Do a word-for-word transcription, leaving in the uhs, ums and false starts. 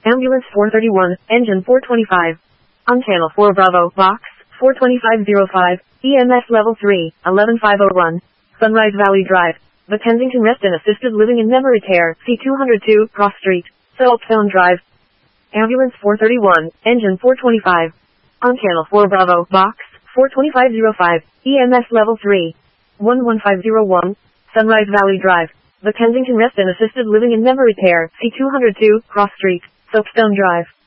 Ambulance four thirty-one, engine four twenty-five. On channel four Bravo, box, four twenty-five oh five, E M S level three, eleven five oh one. Sunrise Valley Drive. The Kensington Rest and Assisted Living and Memory Care, C two oh two, Cross Street, Soapstone Drive. Ambulance four thirty-one, engine four twenty-five. On channel four Bravo, box, four twenty-five oh five, E M S level three, one one five oh one, Sunrise Valley Drive. The Kensington Rest and Assisted Living and Memory Care, C two oh two, Cross Street, Soapstone Drive.